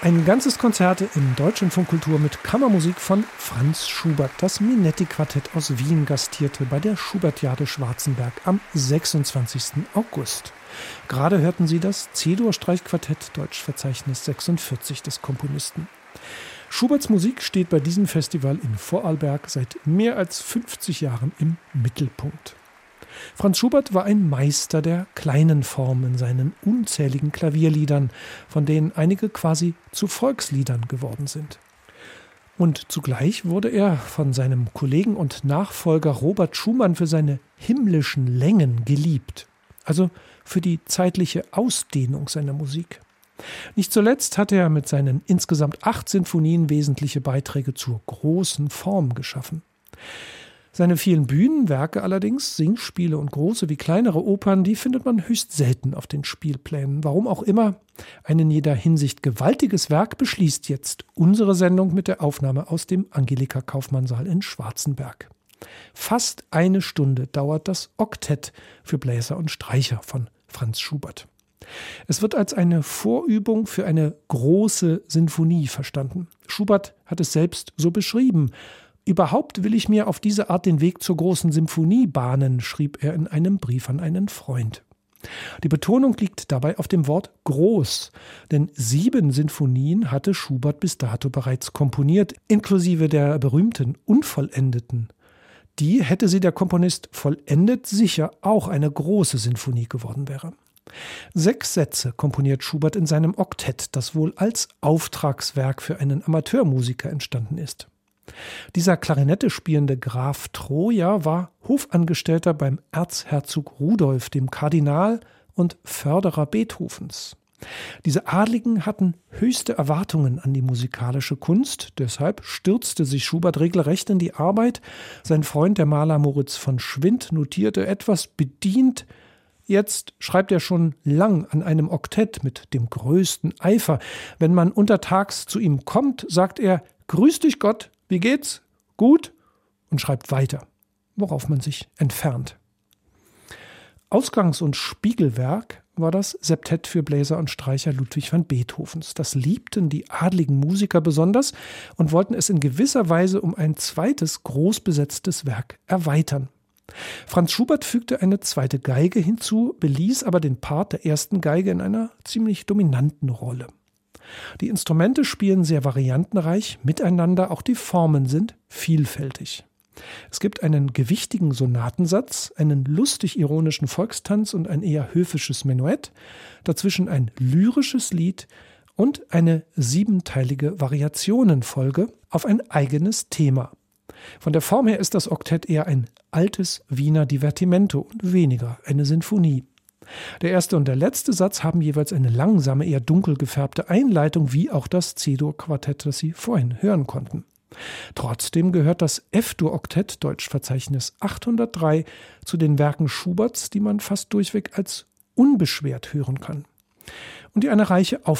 Ein ganzes Konzert im Deutschlandfunk Kultur mit Kammermusik von Franz Schubert. Das Minetti-Quartett aus Wien gastierte bei der Schubertiade Schwarzenberg am 26. August. Gerade hörten Sie das C-Dur-Streichquartett Deutschverzeichnis 46 des Komponisten. Schuberts Musik steht bei diesem Festival in Vorarlberg seit mehr als 50 Jahren im Mittelpunkt. Franz Schubert war ein Meister der kleinen Form in seinen unzähligen Klavierliedern, von denen einige quasi zu Volksliedern geworden sind. Und zugleich wurde er von seinem Kollegen und Nachfolger Robert Schumann für seine himmlischen Längen geliebt, also für die zeitliche Ausdehnung seiner Musik. Nicht zuletzt hat er mit seinen insgesamt 8 Sinfonien wesentliche Beiträge zur großen Form geschaffen. Seine vielen Bühnenwerke allerdings, Singspiele und große wie kleinere Opern, die findet man höchst selten auf den Spielplänen. Warum auch immer, ein in jeder Hinsicht gewaltiges Werk beschließt jetzt unsere Sendung mit der Aufnahme aus dem Angelika-Kaufmann-Saal in Schwarzenberg. Fast 1 Stunde dauert das Oktett für Bläser und Streicher von Franz Schubert. Es wird als eine Vorübung für eine große Sinfonie verstanden. Schubert hat es selbst so beschrieben. Überhaupt will ich mir auf diese Art den Weg zur großen Symphonie bahnen, schrieb er in einem Brief an einen Freund. Die Betonung liegt dabei auf dem Wort groß, denn 7 Sinfonien hatte Schubert bis dato bereits komponiert, inklusive der berühmten Unvollendeten. Die hätte sie der Komponist vollendet, sicher auch eine große Sinfonie geworden wäre. 6 Sätze komponiert Schubert in seinem Oktett, das wohl als Auftragswerk für einen Amateurmusiker entstanden ist. Dieser Klarinette spielende Graf Troja war Hofangestellter beim Erzherzog Rudolf, dem Kardinal und Förderer Beethovens. Diese Adligen hatten höchste Erwartungen an die musikalische Kunst, deshalb stürzte sich Schubert regelrecht in die Arbeit. Sein Freund, der Maler Moritz von Schwind, notierte etwas bedient: Jetzt schreibt er schon lang an einem Oktett mit dem größten Eifer. Wenn man untertags zu ihm kommt, sagt er: Grüß dich Gott, wie geht's? Gut? Und schreibt weiter, worauf man sich entfernt. Ausgangs- und Spiegelwerk war das Septett für Bläser und Streicher Ludwig van Beethovens. Das liebten die adligen Musiker besonders und wollten es in gewisser Weise um ein zweites großbesetztes Werk erweitern. Franz Schubert fügte eine zweite Geige hinzu, beließ aber den Part der ersten Geige in einer ziemlich dominanten Rolle. Die Instrumente spielen sehr variantenreich miteinander, auch die Formen sind vielfältig. Es gibt einen gewichtigen Sonatensatz, einen lustig-ironischen Volkstanz und ein eher höfisches Menuett, dazwischen ein lyrisches Lied und eine 7-teilige Variationenfolge auf ein eigenes Thema. Von der Form her ist das Oktett eher ein altes Wiener Divertimento und weniger eine Sinfonie. Der erste und der letzte Satz haben jeweils eine langsame, eher dunkel gefärbte Einleitung, wie auch das C-Dur-Quartett, das Sie vorhin hören konnten. Trotzdem gehört das F-Dur-Oktett, Deutschverzeichnis 803, zu den Werken Schuberts, die man fast durchweg als unbeschwert hören kann und die eine reiche Aufmerksamkeit